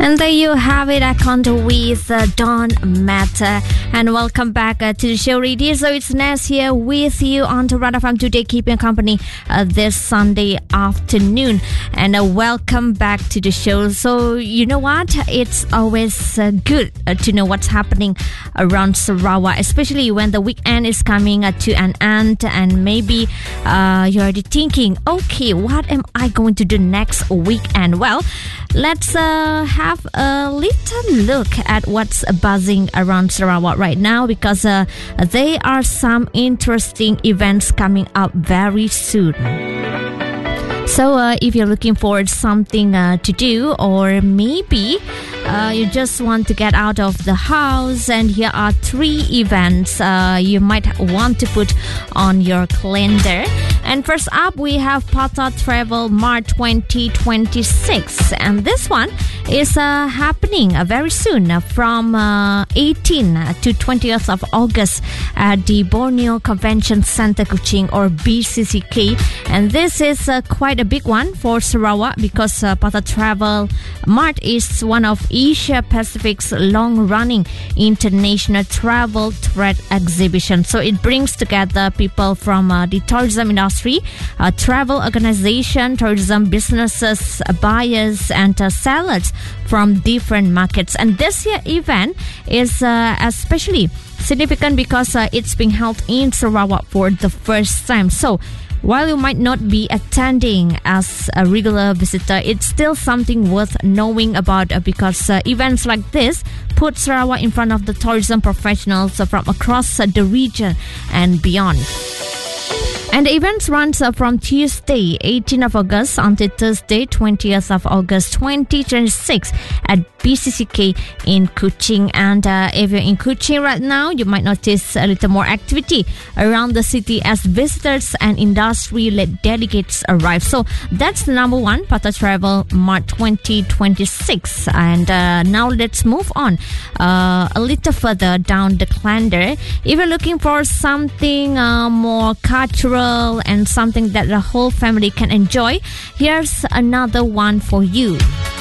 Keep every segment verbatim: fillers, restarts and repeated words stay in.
And there you have it, Account with uh, Don Matter. And welcome back uh, to the show, Radio. So it's Ness here with you on to Radar Farm today, keeping you company uh, this Sunday afternoon. And uh, welcome back to the show. So you know what? It's always uh, good uh, to know what's happening around Sarawak, especially when the weekend is coming uh, to an end. And maybe uh, you're already thinking, okay, what am I going to do next weekend? Well, let's uh, have a little look at what's buzzing around Sarawak right now, because uh, there are some interesting events coming up very soon. So uh, if you're looking for something uh, to do, or maybe uh, you just want to get out of the house, and here are three events uh, you might want to put on your calendar. And first up, we have Patha Travel Mart twenty twenty-six. And this one is uh, happening uh, very soon uh, from uh, eighteenth to twentieth of August at the Borneo Convention Center, Kuching, or B C C K. And this is uh, quite a big one for Sarawak, because uh, Patha Travel Mart is one of Asia Pacific's long-running international travel trade exhibition. So it brings together people from uh, the tourism industry, uh, travel organization, tourism businesses, uh, buyers, and uh, sellers from different markets. And this year event is uh, especially significant because uh, it's being held in Sarawak for the first time. So while you might not be attending as a regular visitor, it's still something worth knowing about, uh, because uh, events like this put Sarawak in front of the tourism professionals uh, from across uh, the region and beyond. And the event runs uh, from Tuesday, eighteenth of August until Thursday, twentieth of August, twenty twenty-six at B C C K in Kuching. And uh, if you're in Kuching right now, you might notice a little more activity around the city as visitors and industry-led delegates arrive. So that's the number one, Patha Travel Mart twenty twenty-six. And uh, now let's move on uh, a little further down the calendar. If you're looking for something uh, more cultural and something that the whole family can enjoy, here's another one for you.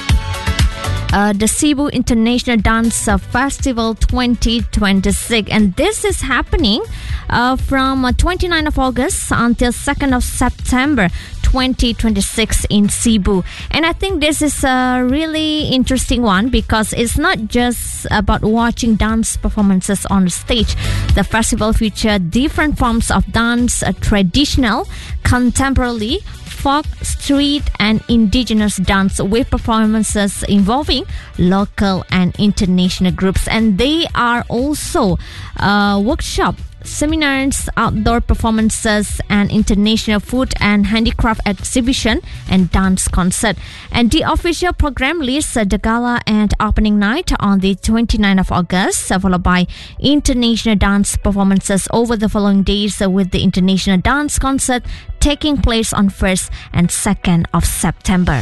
Uh, the Cebu International Dance Festival twenty twenty-six, and this is happening uh, from uh, twenty-ninth of August until second of September twenty twenty-six in Cebu. And I think this is a really interesting one, because it's not just about watching dance performances on the stage. The festival features different forms of dance, uh, traditional, contemporary, folk, street, and indigenous dance, with performances involving local and international groups. And they are also uh, workshop, seminars, outdoor performances, and international food and handicraft exhibition and dance concert. And the official program lists uh, the gala and opening night on the twenty-ninth of August, uh, followed by international dance performances over the following days, uh, with the international dance concert taking place on first and second of September.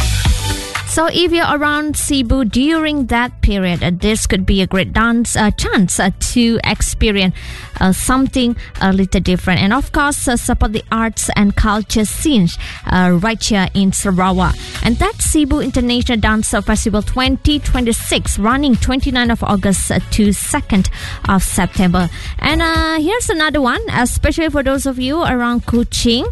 So if you're around Cebu during that period, uh, this could be a great dance uh, chance uh, to experience uh, something a little different. And of course, uh, support the arts and culture scenes uh, right here in Sarawak. And that's Cebu International Dance Festival twenty twenty-six, running twenty-ninth of August uh, to second of September. And uh, here's another one, especially for those of you around Kuching.